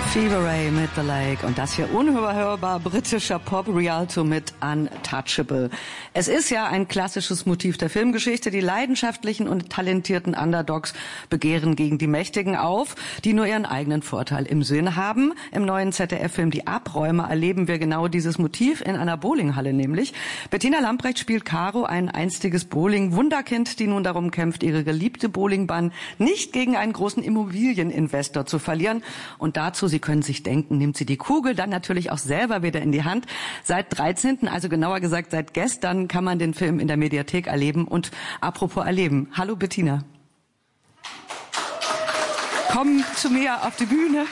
Fever Ray mit The Lake und das hier unüberhörbar britischer Pop Rialto mit Untouchable. Es ist ja ein klassisches Motiv der Filmgeschichte. Die leidenschaftlichen und talentierten Underdogs begehren gegen die Mächtigen auf, die nur ihren eigenen Vorteil im Sinn haben. Im neuen ZDF-Film Die Abräumer erleben wir genau dieses Motiv in einer Bowlinghalle nämlich. Bettina Lamprecht spielt Caro, ein einstiges Bowling-Wunderkind, die nun darum kämpft, ihre geliebte Bowlingbahn nicht gegen einen großen Immobilieninvestor zu verlieren. Und dazu, Sie können sich denken, nimmt sie die Kugel dann natürlich auch selber wieder in die Hand. Seit 13., also genauer gesagt seit gestern, kann man den Film in der Mediathek erleben. Und apropos erleben, hallo Bettina. Komm zu mir auf die Bühne.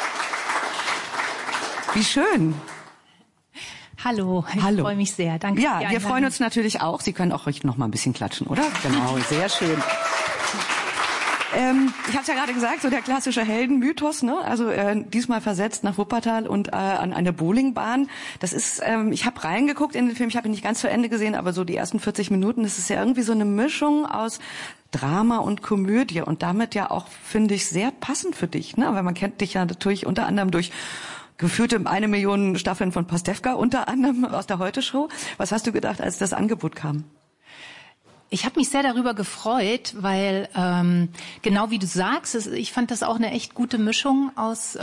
Wie schön. Hallo, ich freue mich sehr. Danke. Ja, wir freuen uns natürlich auch. Sie können auch ruhig noch mal ein bisschen klatschen, oder? Genau, sehr schön. Ich habe es ja gerade gesagt, so der klassische Heldenmythos, ne? Also diesmal versetzt nach Wuppertal und an eine Bowlingbahn. Das ist, ich habe reingeguckt in den Film, ich habe ihn nicht ganz zu Ende gesehen, aber so die ersten 40 Minuten, das ist ja irgendwie so eine Mischung aus Drama und Komödie und damit ja auch, finde ich, sehr passend für dich, ne? Weil man kennt dich ja natürlich unter anderem durch geführte 1 Million Staffeln von Pastewka, unter anderem aus der Heute-Show. Was hast du gedacht, als das Angebot kam? Ich habe mich sehr darüber gefreut, weil genau wie du sagst, ich fand das auch eine echt gute Mischung aus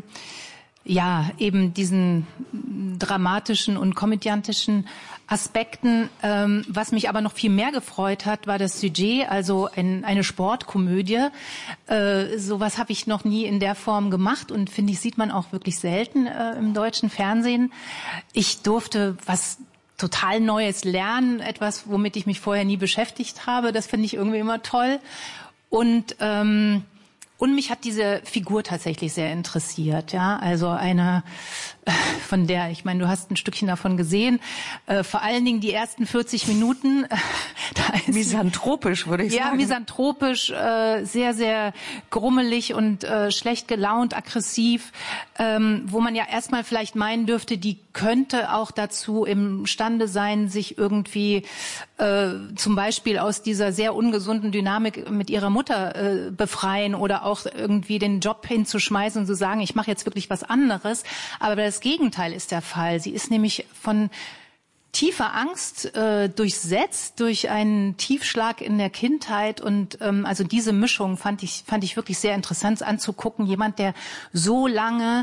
eben diesen dramatischen und komödiantischen Aspekten. Was mich aber noch viel mehr gefreut hat, war das Sujet, also eine Sportkomödie. Sowas habe ich noch nie in der Form gemacht und finde ich, sieht man auch wirklich selten im deutschen Fernsehen. Ich durfte was total Neues lernen, etwas, womit ich mich vorher nie beschäftigt habe. Das finde ich irgendwie immer toll. Und mich hat diese Figur tatsächlich sehr interessiert, ja. Also eine, von der, ich meine, du hast ein Stückchen davon gesehen. Vor allen Dingen die ersten 40 Minuten. Da ist misanthropisch, würde ich sagen. Ja, misanthropisch, sehr, sehr grummelig und schlecht gelaunt, aggressiv, wo man ja erstmal vielleicht meinen dürfte, die könnte auch dazu imstande sein, sich irgendwie zum Beispiel aus dieser sehr ungesunden Dynamik mit ihrer Mutter befreien oder auch irgendwie den Job hinzuschmeißen und zu sagen, ich mache jetzt wirklich was anderes. Aber das Gegenteil ist der Fall. Sie ist nämlich von tiefer Angst durchsetzt durch einen Tiefschlag in der Kindheit und also diese Mischung fand ich wirklich sehr interessant anzugucken. Jemand, der so lange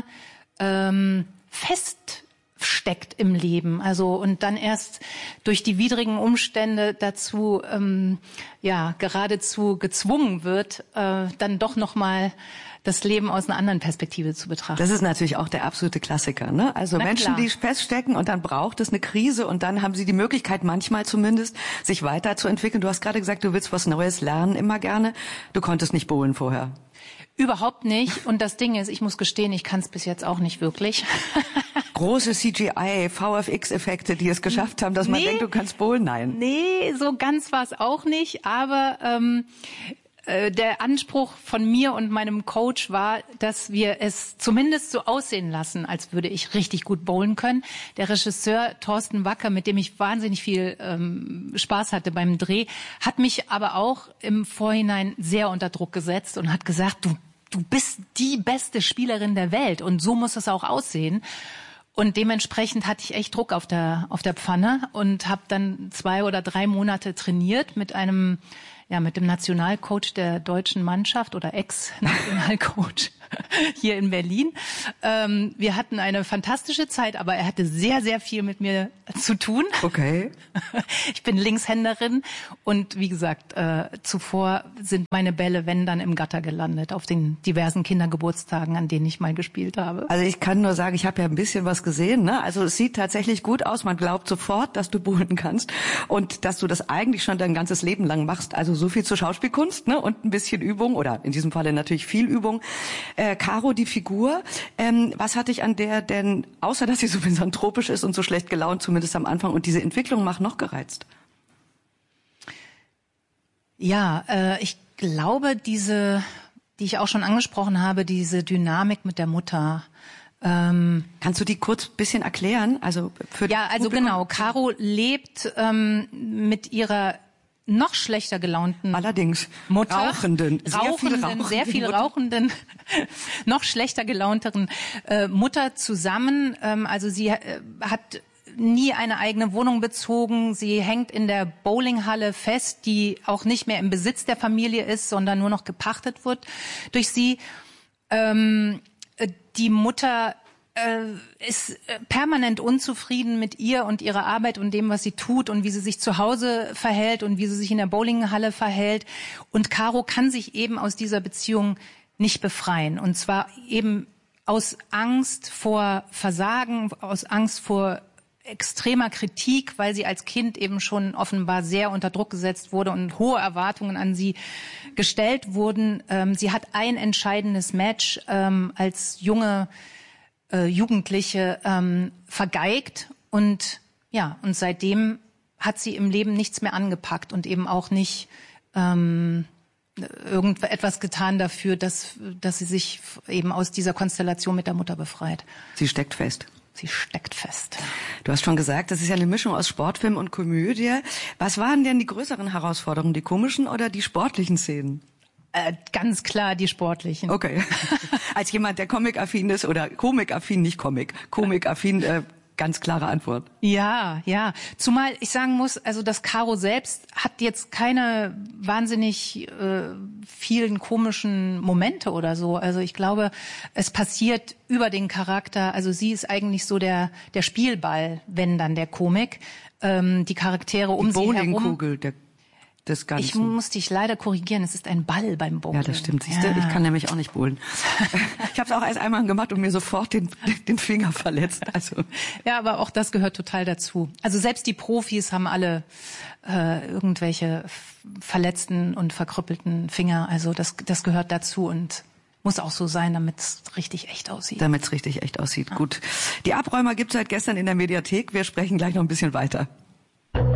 feststeckt im Leben, also und dann erst durch die widrigen Umstände dazu geradezu gezwungen wird, dann doch noch mal das Leben aus einer anderen Perspektive zu betrachten. Das ist natürlich auch der absolute Klassiker, ne? Also Menschen, die feststecken und dann braucht es eine Krise und dann haben sie die Möglichkeit, manchmal zumindest, sich weiterzuentwickeln. Du hast gerade gesagt, du willst was Neues lernen, immer gerne. Du konntest nicht bowlen vorher. Überhaupt nicht. Und das Ding ist, ich muss gestehen, ich kann es bis jetzt auch nicht wirklich. Große CGI, VFX-Effekte, die es geschafft haben, dass man denkt, du kannst bowlen? Nein. Nee, so ganz war es auch nicht. Aber der Anspruch von mir und meinem Coach war, dass wir es zumindest so aussehen lassen, als würde ich richtig gut bowlen können. Der Regisseur Thorsten Wacker, mit dem ich wahnsinnig viel Spaß hatte beim Dreh, hat mich aber auch im Vorhinein sehr unter Druck gesetzt und hat gesagt, du bist die beste Spielerin der Welt und so muss es auch aussehen. Und dementsprechend hatte ich echt Druck auf der Pfanne und habe dann 2 oder 3 Monate trainiert mit dem Nationalcoach der deutschen Mannschaft oder Ex-Nationalcoach hier in Berlin. Wir hatten eine fantastische Zeit, aber er hatte sehr, sehr viel mit mir zu tun. Okay. Ich bin Linkshänderin und wie gesagt, zuvor sind meine Bälle, wenn dann, im Gatter gelandet, auf den diversen Kindergeburtstagen, an denen ich mal gespielt habe. Also ich kann nur sagen, ich habe ja ein bisschen was gesehen, ne? Also es sieht tatsächlich gut aus. Man glaubt sofort, dass du bowlen kannst und dass du das eigentlich schon dein ganzes Leben lang machst. Also so viel zur Schauspielkunst, ne? Und ein bisschen Übung oder in diesem Falle natürlich viel Übung. Caro, die Figur, was hat dich an der denn, außer dass sie so misanthropisch ist und so schlecht gelaunt, zumindest am Anfang, und diese Entwicklung noch gereizt? Ja, ich glaube, die ich auch schon angesprochen habe, diese Dynamik mit der Mutter. Kannst du die kurz ein bisschen erklären? Also genau, Caro lebt mit ihrer noch schlechter gelaunten allerdings Mutter, rauchenden, sehr viel rauchenden, noch schlechter gelaunteren Mutter zusammen. Also sie hat nie eine eigene Wohnung bezogen. Sie hängt in der Bowlinghalle fest, die auch nicht mehr im Besitz der Familie ist, sondern nur noch gepachtet wird durch sie. Die Mutter ist permanent unzufrieden mit ihr und ihrer Arbeit und dem, was sie tut und wie sie sich zu Hause verhält und wie sie sich in der Bowlinghalle verhält. Und Caro kann sich eben aus dieser Beziehung nicht befreien. Und zwar eben aus Angst vor Versagen, aus Angst vor extremer Kritik, weil sie als Kind eben schon offenbar sehr unter Druck gesetzt wurde und hohe Erwartungen an sie gestellt wurden. Sie hat ein entscheidendes Match als junge Jugendliche vergeigt und seitdem hat sie im Leben nichts mehr angepackt und eben auch nicht irgendetwas getan dafür, dass sie sich eben aus dieser Konstellation mit der Mutter befreit. Sie steckt fest. Sie steckt fest. Du hast schon gesagt, das ist ja eine Mischung aus Sportfilm und Komödie. Was waren denn die größeren Herausforderungen, die komischen oder die sportlichen Szenen? Ganz klar die sportlichen. Okay. Als jemand, der Comic-affin ist oder Komik-affin, nicht Comic, Komik-affin, ganz klare Antwort. Ja. Zumal ich sagen muss, also das Caro selbst hat jetzt keine wahnsinnig vielen komischen Momente oder so. Also ich glaube, es passiert über den Charakter. Also sie ist eigentlich so der Spielball, wenn dann der Komik. Die Charaktere um sie herum. Die Bowlingkugel, des Ganzen. Ich muss dich leider korrigieren, es ist ein Ball beim Bowling. Ja, das stimmt. Siehst du? Ich kann nämlich auch nicht bowlen. Ich habe es auch erst einmal gemacht und mir sofort den Finger verletzt. Also. Ja, aber auch das gehört total dazu. Also selbst die Profis haben alle irgendwelche verletzten und verkrüppelten Finger. Also das gehört dazu und muss auch so sein, damit es richtig echt aussieht. Damit es richtig echt aussieht. Ja. Gut. Die Abräumer gibt's seit gestern in der Mediathek. Wir sprechen gleich noch ein bisschen weiter.